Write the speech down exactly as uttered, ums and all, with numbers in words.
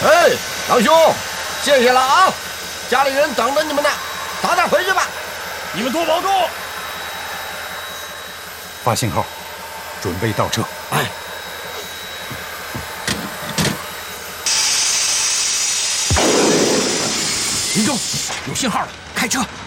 哎，堂兄，谢谢了啊！家里人等着你们呢，早点回去吧。 你们多保重。 发信号，准备倒车。 哎， 林中有信号了，开车。